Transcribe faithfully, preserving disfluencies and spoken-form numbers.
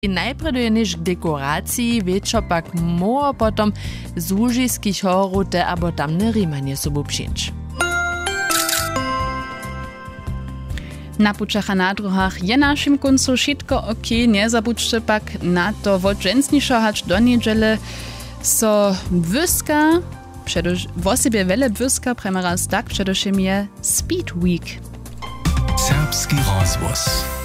Najpredy niż k dekoraciji wieczor pak moło potom z łużyskich horów te abo tamne rimanie sobu przyjąć. Na pučach a na druhach je našim koncu šitko ok, nie zabudźcie pak na to wodźensniszo hać do niedziele, so wyska, w osobie wiele wyska, prema raz tak, przedewším je Speed Week. Serbski rozvoz.